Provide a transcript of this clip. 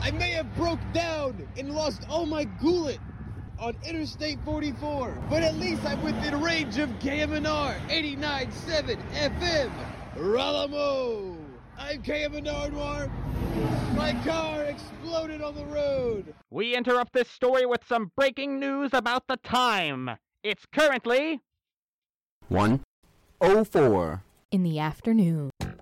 I may have broke down and lost all my gullet on Interstate 44, but at least I'm within range of KMNR 89.7 FM. Ralamo! I'm KMNR Noir. My car exploded on the road. We interrupt this story with some breaking news about the time. It's currently 1:04 in the afternoon.